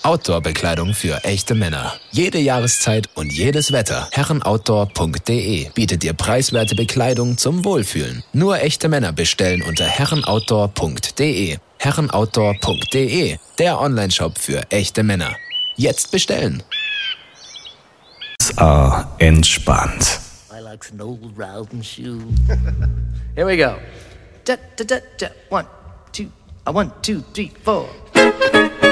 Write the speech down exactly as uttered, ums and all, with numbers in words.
Outdoor-Bekleidung für echte Männer. Jede Jahreszeit und jedes Wetter. herrenoutdoor punkt de bietet dir preiswerte Bekleidung zum Wohlfühlen. Nur echte Männer bestellen unter herrenoutdoor punkt de. herrenoutdoor punkt de, der Onlineshop für echte Männer. Jetzt bestellen. Ah, entspannt. I like an old Rowden shoe. Here we go. Da, da, da, da. One, two, uh, one, two, three, four.